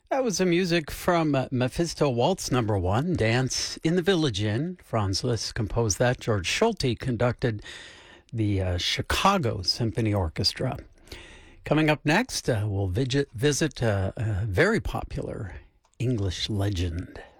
That was the music from Mephisto Waltz Number 1, Dance in the Village Inn. Franz Liszt composed that. George Solti conducted the Chicago Symphony Orchestra. Coming up next, we'll visit a very popular English legend.